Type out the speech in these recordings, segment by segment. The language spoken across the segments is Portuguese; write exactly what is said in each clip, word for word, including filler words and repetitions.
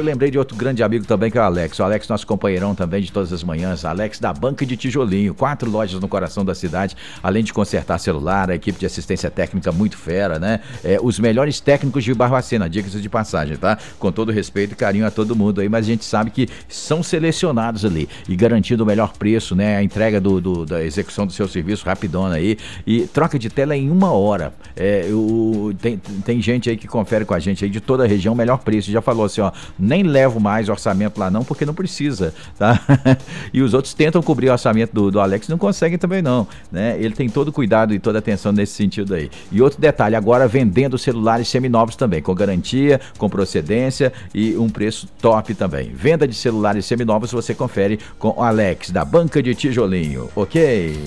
lembrei de outro grande amigo também, que é o Alex. O Alex, nosso companheirão também de todas as manhãs. Alex da Banca de Tijolinho. Quatro lojas no coração da cidade, além de consertar celular, a equipe de assistência técnica muito fera, né? É, os melhores técnicos de Barbacena, dicas de passagem, tá? Com todo respeito e carinho a todo mundo aí, mas a gente sabe que são selecionados ali e garantindo o melhor preço, né? A entrega do, do, da execução do seu serviço rapidona aí e troca de tela em uma hora. É, o, tem, tem gente aí que confere com a gente aí de toda a região, melhor preço. Já falou assim, ó, nem levo mais orçamento lá não, porque não precisa, tá? E os outros tentam cobrir o orçamento do, do Alex, não conseguem também não, né? Ele tem todo cuidado e toda atenção nesse sentido aí. E outro detalhe, agora vendendo celulares seminovos também, com garantia, com procedência e um preço top também. Venda de celulares seminovos você confere com o Alex, da Banca de Tijolinho, ok?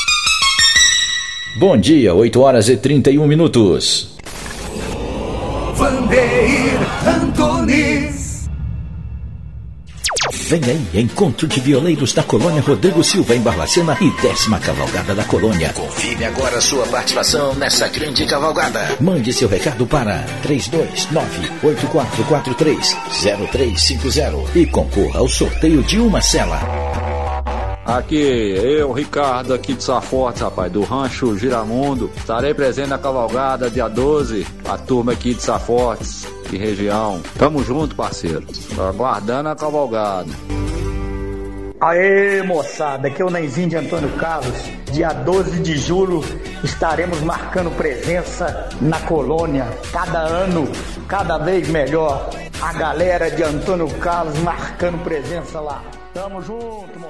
Bom dia, oito horas e trinta e um minutos. Vandeir Antunes. Vem aí, encontro de violeiros da Colônia Rodrigo Silva em Barbacena e décima cavalgada da Colônia. Confirme agora sua participação nessa grande cavalgada. Mande seu recado para três dois nove, oito quatro quatro três, zero três cinco zero e concorra ao sorteio de uma cela. Aqui, eu, Ricardo, aqui de Safortes, rapaz, do Rancho Giramundo. Estarei presente na cavalgada dia doze, a turma aqui de Safortes e região. Tamo junto, parceiro. Aguardando a cavalgada. Aê, moçada, aqui é o Neizinho de Antônio Carlos. Dia doze de julho estaremos marcando presença na colônia. Cada ano, cada vez melhor. A galera de Antônio Carlos marcando presença lá. Tamo junto, moçada.